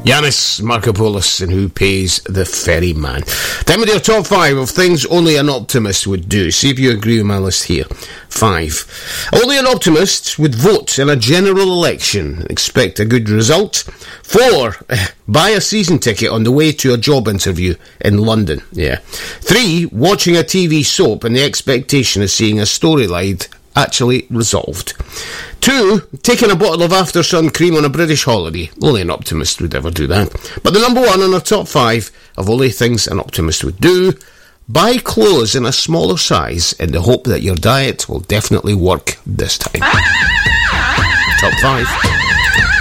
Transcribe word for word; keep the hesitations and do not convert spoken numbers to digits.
Yanis Markopoulos and Who Pays the Ferryman. Time with your top five of things only an optimist would do. See if you agree with my list here. Five. Only an optimist would vote in a general election. Expect a good result. Four. Buy a season ticket on the way to a job interview in London. Yeah. Three. Watching a T V soap and the expectation of seeing a storyline actually resolved. Two, taking a bottle of After Sun cream on a British holiday. Only an optimist would ever do that. But the number one on our top five of only things an optimist would do: buy clothes in a smaller size in the hope that your diet will definitely work this time. Top five.